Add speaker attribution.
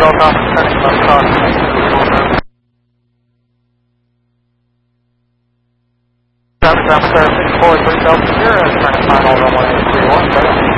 Speaker 1: Delta, turning left cross, 7 Delta 643 Delta Sierra, turning final runway 31,